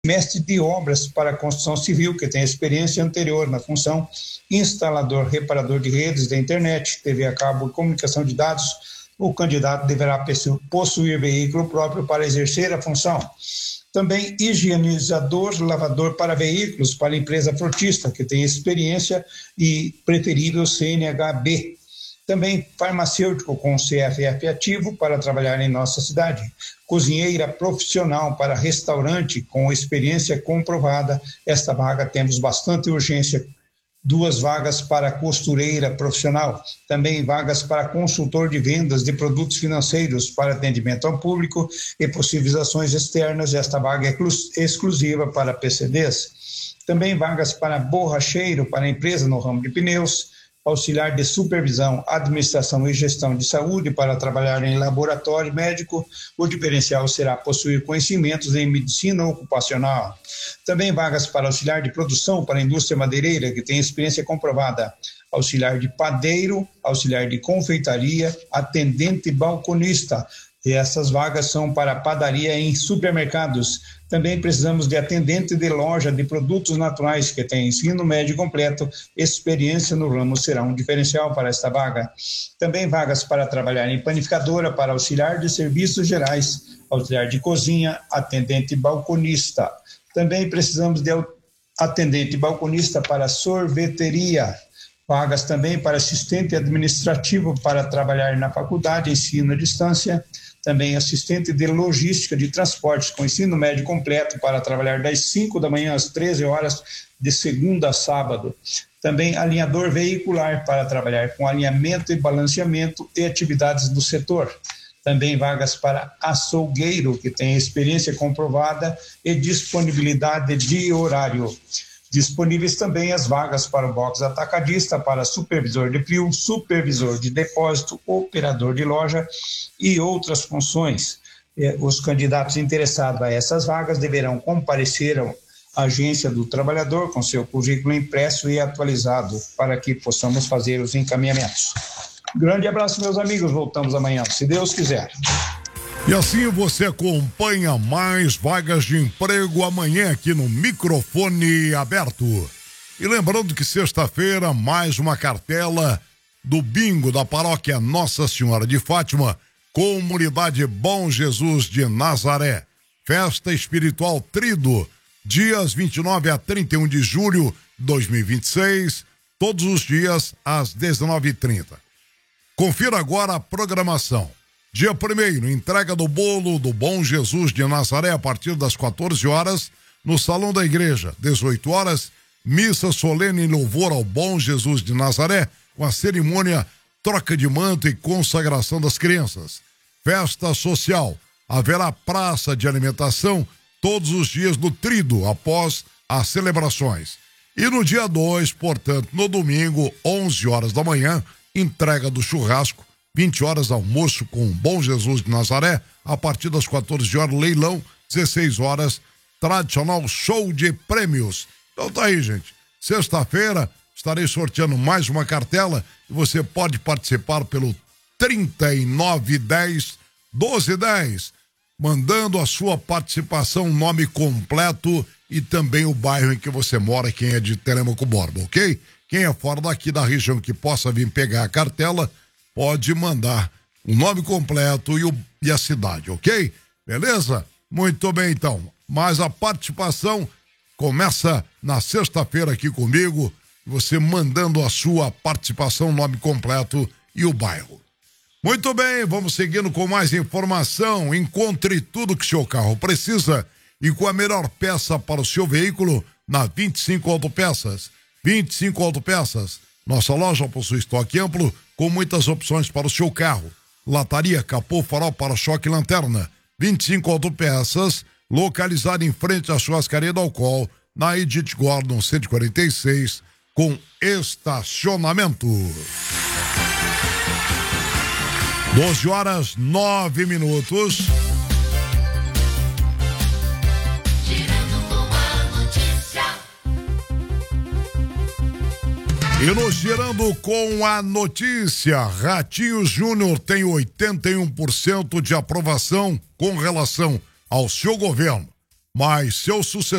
mestre de obras para construção civil, que tem experiência anterior na função, instalador, reparador de redes da internet, TV a cabo e comunicação de dados. O candidato deverá possuir veículo próprio para exercer a função. Também higienizador, lavador para veículos para a empresa frotista, que tem experiência e preferível CNHB. Também farmacêutico com CFF ativo para trabalhar em nossa cidade. Cozinheira profissional para restaurante com experiência comprovada. Esta vaga temos bastante urgência. 2 vagas para costureira profissional. Também vagas para consultor de vendas de produtos financeiros para atendimento ao público e possíveis ações externas. Esta vaga é exclusiva para PCDs. Também vagas para borracheiro para empresa no ramo de pneus. Auxiliar de supervisão, administração e gestão de saúde para trabalhar em laboratório médico. O diferencial será possuir conhecimentos em medicina ocupacional. Também vagas para auxiliar de produção para a indústria madeireira, que tem experiência comprovada. Auxiliar de padeiro, auxiliar de confeitaria, atendente balconista. E essas vagas são para padaria em supermercados. Também precisamos de atendente de loja de produtos naturais que tem ensino médio completo, experiência no ramo será um diferencial para esta vaga. Também vagas para trabalhar em panificadora, para auxiliar de serviços gerais, auxiliar de cozinha, atendente balconista. Também precisamos de atendente balconista para sorveteria. Vagas também para assistente administrativo para trabalhar na faculdade, ensino à distância. Também assistente de logística de transportes com ensino médio completo para trabalhar das 5 da manhã às 13 horas, de segunda a sábado. Também alinhador veicular para trabalhar com alinhamento e balanceamento e atividades do setor. Também vagas para açougueiro, que tem experiência comprovada e disponibilidade de horário. Disponíveis também as vagas para o box atacadista, para supervisor de frio, supervisor de depósito, operador de loja e outras funções. Os candidatos interessados a essas vagas deverão comparecer à agência do trabalhador com seu currículo impresso e atualizado para que possamos fazer os encaminhamentos. Grande abraço, meus amigos. Voltamos amanhã, se Deus quiser. E assim você acompanha mais vagas de emprego amanhã aqui no Microfone Aberto. E lembrando que sexta-feira, mais uma cartela do bingo da paróquia Nossa Senhora de Fátima, Comunidade Bom Jesus de Nazaré. Festa Espiritual Trido, dias 29 a 31 de julho de 2026, todos os dias às 19h30. Confira agora a programação. Dia 1º, entrega do bolo do Bom Jesus de Nazaré a partir das 14 horas no Salão da Igreja. 18 horas, missa solene em louvor ao Bom Jesus de Nazaré, com a cerimônia troca de manto e consagração das crianças. Festa social. Haverá praça de alimentação todos os dias do Trido, após as celebrações. E no dia 2, portanto, no domingo, 11 horas da manhã, entrega do churrasco. 20 horas, almoço com o Bom Jesus de Nazaré. A partir das 14 horas, leilão. 16 horas, tradicional show de prêmios. Então tá aí, gente. Sexta-feira, estarei sorteando mais uma cartela e você pode participar pelo 3910-1210, mandando a sua participação, nome completo e também o bairro em que você mora, quem é de Telêmaco Borba, ok? Quem é fora daqui da região que possa vir pegar a cartela, pode mandar o nome completo e a cidade, ok? Beleza? Muito bem, então. Mas a participação começa na sexta-feira aqui comigo, você mandando a sua participação, nome completo e o bairro. Muito bem, vamos seguindo com mais informação. Encontre tudo que seu carro precisa e com a melhor peça para o seu veículo na 25 Autopeças. 25 Autopeças. Nossa loja possui estoque amplo com muitas opções para o seu carro. Lataria, capô, farol, para-choque e lanterna. 25 Autopeças, localizada em frente à churrascaria do Alcool, na Edith Gordon 146, com estacionamento. 12 horas 9 minutos. E nos Girando com a Notícia, Ratinho Júnior tem 81% de aprovação com relação ao seu governo. mas seu sucessor